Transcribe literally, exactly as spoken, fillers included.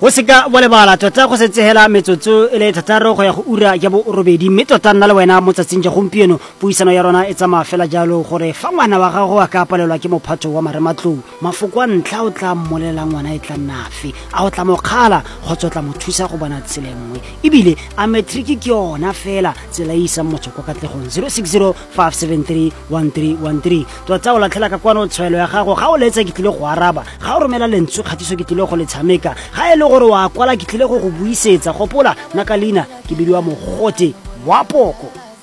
go seka wa lebala tota go setsegela metsotso e le thataro go ya go ura ya bo robedi mme tota nna le wena mo tsatsing ja gompieno puisano ya rona e tsamaya fela jalo gore fa ngwana wa gago a ka palelwa ke mophato wa marematlou mafoko a ntlha o tla mmolelela ngwana e tla nnafe a o tla mo kgala kgotsa o tla mo thusa go bona tsela nngwe ebile a matric ke yona fela tsela e isang motho kwa katlegong zero six zero five seven three one three one three tota o latlhela ka kwano tshwaelo ya gago ga o letsa ke tlile go araba ga o romela lentswe kgatiso ke tlile go le tshameka ga e le gore wa kwala ke tlile go go buisetsa gopola nna ka leina ke bidiwa Mogote wa Poko.